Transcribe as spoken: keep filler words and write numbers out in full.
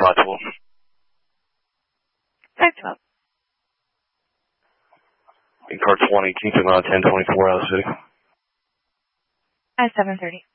five twelve. five twelve. In car twenty, can you take on ten twenty-four out of the city? At seven thirty.